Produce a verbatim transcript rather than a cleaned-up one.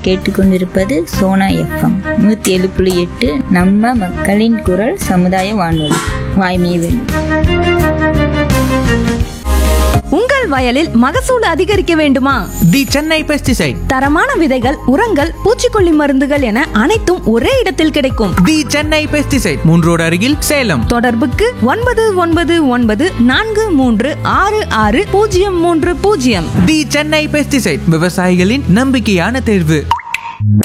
கேட்டுக்கொண்டிருப்பது சோனா எஃப்எம் நூத்தி ஏழு புள்ளி எட்டு, நம்ம மக்களின் குரல் சமுதாய வானொலி. வாய்மையை உங்கள் வயலில் மகசூல் அதிகரிக்க வேண்டுமா? தி சென்னை பெஸ்டிசைட். தரமான விதைகள், உரங்கள், பூச்சிக்கொல்லி மருந்துகள் என அனைத்தும் ஒரே இடத்தில் கிடைக்கும். தி சென்னை பெஸ்டிசைட், மூன்று ரோடு அருகில், சேலம். தொடர்புக்கு ஒன்பது ஒன்பது ஒன்பது நான்கு மூன்று ஆறு ஆறு பூஜ்ஜியம் மூன்று பூஜ்ஜியம். தி சென்னை பெஸ்டிசைட், விவசாயிகளின் நம்பிக்கையான தேர்வு.